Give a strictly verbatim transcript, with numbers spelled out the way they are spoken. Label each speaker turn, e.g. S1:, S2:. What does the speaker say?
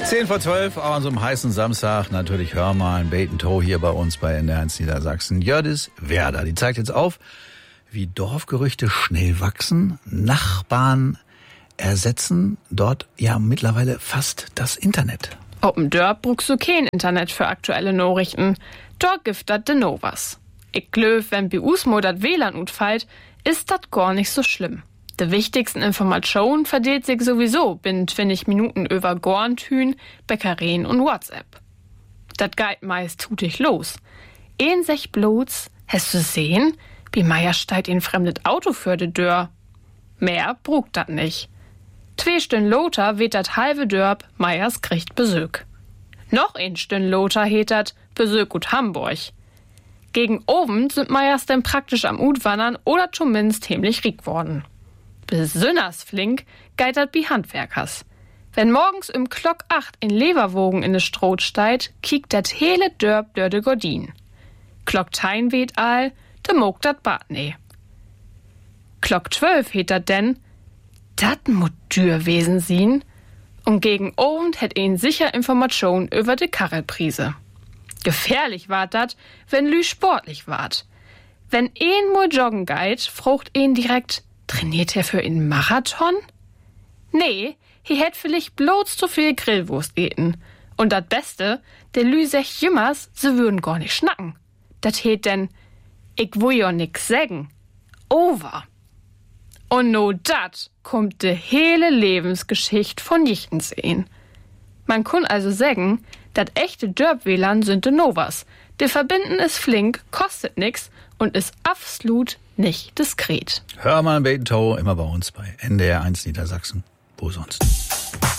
S1: Zehn vor zwölf an so einem heißen Samstag. Natürlich hör mal ein Bait and Tow hier bei uns bei N D R eins Niedersachsen. Jördis Werder, die zeigt jetzt auf, wie Dorfgerüchte schnell wachsen, Nachbarn ersetzen dort ja mittlerweile fast das Internet.
S2: Open Dörp bruchst du kein Internet für aktuelle Nachrichten. Dort giftet de no was. Ich glöf, wenn bei Usmo dat W L A N utfallt, ist dat gar nicht so schlimm. Die wichtigsten Informationen verdeelt sich sowieso binnen zwanzig Minuten über Gorntüen, Bäckereien und WhatsApp. Dat geht meist tutig los. Een sech bloß, hast du sehen, wie Meier steigt in fremdet Auto für de Dörr. Mehr brugt dat nicht. Zwei Stunden loter weht dat halbe Dörp, Meiers kriegt Besök. Noch ein Stunden loter heet dat Besök ut Hamburg. Gegen oben sind Meiers denn praktisch am Utwandern oder zumindest himmlich riek worden. Besünners flink geit dat bi Handwerkers. Wenn morgens im Klock acht in Leverwogen in de Stroh steit, kiekt dat hele Dörp dör de Gordin. Klock tein weht all, de mogt dat Bad ne. Klock zwölf heet dat denn, dat mut Dür wesen sien, und gegen Abend hätt een sicher Information über de Karrelprise. Gefährlich wart dat, wenn lü sportlich wart. Wenn een mul joggen geit, frucht een direkt, trainiert er für einen Marathon? Nee, he hätt vielleicht bloß zu viel Grillwurst eten. Und dat Beste, der lü sech jümmers, se würden gar nicht schnacken. Dat heet denn, ich will ja nix sägen. Over. Und no dat kommt de hele Lebensgeschicht von Jichtens een. Man kun also sägen, dat echte Dörp-W L A N sind de Novas. De verbinden is flink, kostet nix und ist absolut nicht diskret.
S1: Hör mal ein Bait and Tow, immer bei uns bei N D R eins Niedersachsen. Wo sonst?